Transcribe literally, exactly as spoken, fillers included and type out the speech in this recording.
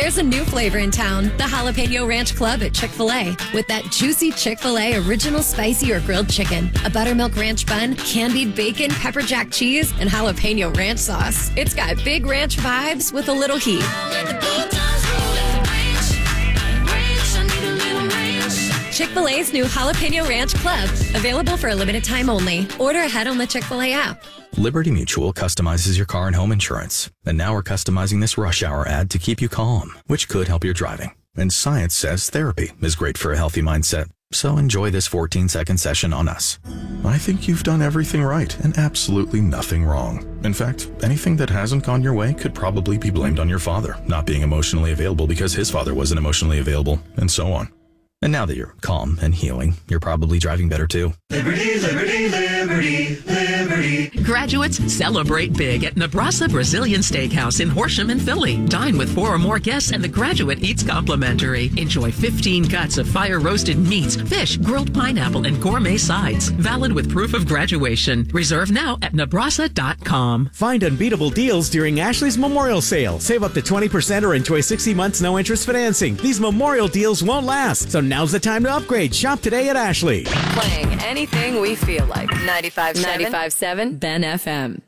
There's a new flavor in town, the Jalapeno Ranch Club at Chick-fil-A. With that juicy Chick-fil-A original spicy or grilled chicken, a buttermilk ranch bun, candied bacon, pepper jack cheese, and jalapeno ranch sauce. It's got big ranch vibes with a little heat. Chick-fil-A's new Jalapeno Ranch Club. Available for a limited time only. Order ahead on the Chick-fil-A app. Liberty Mutual customizes your car and home insurance. And now we're customizing this rush hour ad to keep you calm, which could help your driving. And science says therapy is great for a healthy mindset. So enjoy this fourteen-second session on us. I think you've done everything right and absolutely nothing wrong. In fact, anything that hasn't gone your way could probably be blamed on your father not being emotionally available because his father wasn't emotionally available, and so on. And now that you're calm and healing, you're probably driving better too. Liberty, liberty, liberty, liberty. Graduates, celebrate big at Nebraska Brazilian Steakhouse in Horsham and Philly. Dine with four or more guests and the graduate eats complimentary. Enjoy fifteen cuts of fire-roasted meats, fish, grilled pineapple, and gourmet sides. Valid with proof of graduation. Reserve now at Nebraska dot com. Find unbeatable deals during Ashley's Memorial Sale. Save up to twenty percent or enjoy sixty months no-interest financing. These Memorial deals won't last, so now's the time to upgrade. Shop today at Ashley. Playing anything we feel like. ninety-five point seven Ben F M.